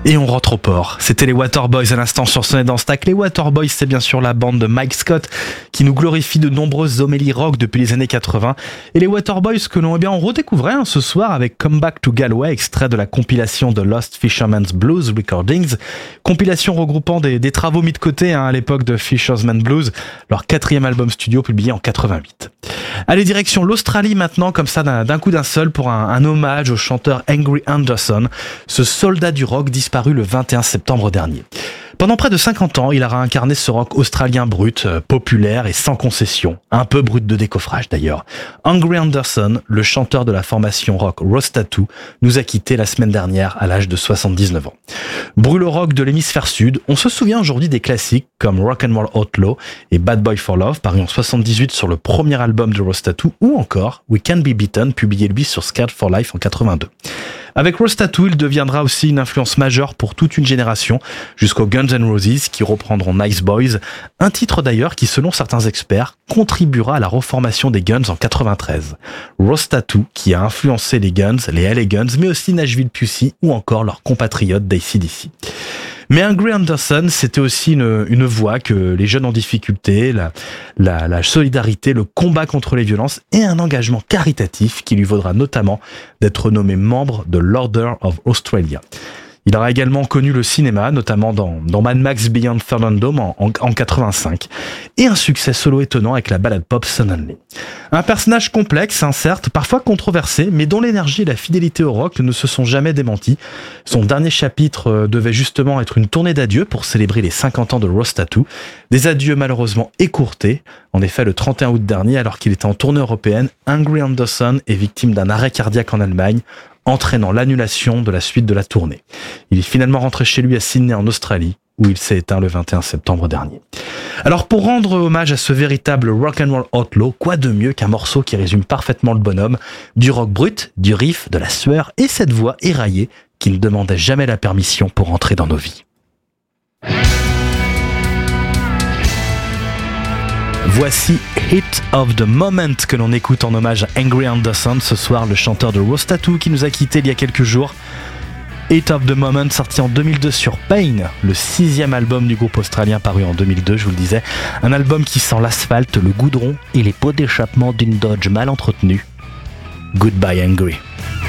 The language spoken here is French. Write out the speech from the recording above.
Et on rentre au port. C'était les Waterboys à l'instant sur Sonnet dans Stack. Les Waterboys, c'est bien sûr la bande de Mike Scott qui nous glorifie de nombreuses homélies rock depuis les années 80. Et les Waterboys que l'on on redécouvrait ce soir avec Come Back to Galway, extrait de la compilation de Lost Fisherman's Blues Recordings. Compilation regroupant des travaux mis de côté à l'époque de Fisherman's Blues, leur 4e album studio publié en 88. Allez, direction l'Australie maintenant, comme ça d'un coup d'un seul, pour un hommage au chanteur Angry Anderson, ce soldat du rock disparu le 21 septembre dernier. Pendant près de 50 ans, il a incarné ce rock australien brut, populaire et sans concession, un peu brut de décoffrage d'ailleurs. Angry Anderson, le chanteur de la formation rock Rose Tattoo, nous a quittés la semaine dernière à l'âge de 79 ans. Brûle au rock de l'hémisphère sud, on se souvient aujourd'hui des classiques comme Rock'n'Roll Outlaw et Bad Boy for Love, paru en 78 sur le premier album de Rose Tattoo, ou encore We Can Be Beaten, publié lui sur Scared for Life en 82. Avec Rose Tattoo, il deviendra aussi une influence majeure pour toute une génération, jusqu'aux Guns N' Roses qui reprendront Nice Boys, un titre d'ailleurs qui, selon certains experts, contribuera à la reformation des Guns en 93. Rose Tattoo qui a influencé les Guns, les LA Guns, mais aussi Nashville Pussy ou encore leurs compatriotes d'ACDC. Mais Angry Anderson, c'était aussi une voix que les jeunes en difficulté, la solidarité, le combat contre les violences et un engagement caritatif qui lui vaudra notamment d'être nommé membre de l'Order of Australia. Il aura également connu le cinéma, notamment dans Mad Max Beyond Thunderdome en 85, et un succès solo étonnant avec la ballade pop Suddenly. Un personnage complexe, certes, parfois controversé, mais dont l'énergie et la fidélité au rock ne se sont jamais démenties. Son dernier chapitre devait justement être une tournée d'adieu pour célébrer les 50 ans de Rose Tattoo. Des adieux malheureusement écourtés. En effet, le 31 août dernier, alors qu'il était en tournée européenne, Angry Anderson est victime d'un arrêt cardiaque en Allemagne, entraînant l'annulation de la suite de la tournée. Il est finalement rentré chez lui à Sydney en Australie, où il s'est éteint le 21 septembre dernier. Alors pour rendre hommage à ce véritable rock'n'roll outlaw, quoi de mieux qu'un morceau qui résume parfaitement le bonhomme, du rock brut, du riff, de la sueur et cette voix éraillée qui ne demandait jamais la permission pour entrer dans nos vies. Voici Hit of the Moment que l'on écoute en hommage à Angry Anderson, ce soir le chanteur de Rose Tattoo qui nous a quittés il y a quelques jours. Hit of the Moment sorti en 2002 sur Pain, le 6e album du groupe australien paru en 2002, je vous le disais. Un album qui sent l'asphalte, le goudron et les pots d'échappement d'une Dodge mal entretenue. Goodbye Angry.